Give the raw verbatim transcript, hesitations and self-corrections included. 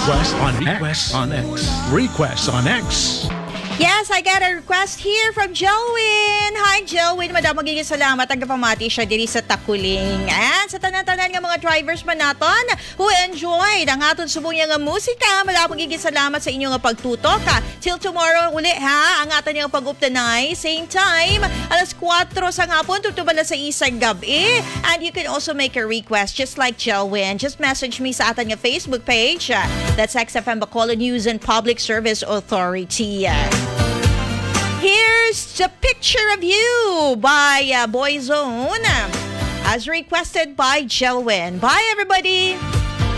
Request on Request on X. Request on X. Yes, I got a request here from Jelwin. Hi, Jelwin. Madam, magiging salamat. Tagapamati siya diri sa Takuling. And sa tanan-tanan ng mga drivers man naton who enjoyed ang aton subong nga musika. Madam, magiging salamat sa inyong pagtutok. Ha? Till tomorrow uli ha, ang aton yung pag-uptanay. Same time, alas kwatro sa hapon, tutubala sa isang gabi. And you can also make a request just like Jelwin. Just message me sa aton nga Facebook page. That's X F M Bacolod News and Public Service Authority. Here's the picture of you by uh, Boyzone as requested by Jelwin. Bye, everybody.